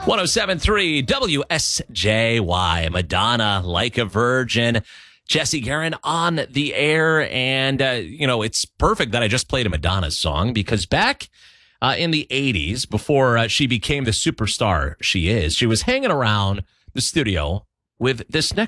107.3 WSJY, Madonna, Like a Virgin. Jesse Guerin on the air. And, it's perfect that I just played a Madonna song because back in the 80s, before she became the superstar she is, she was hanging around the studio with this next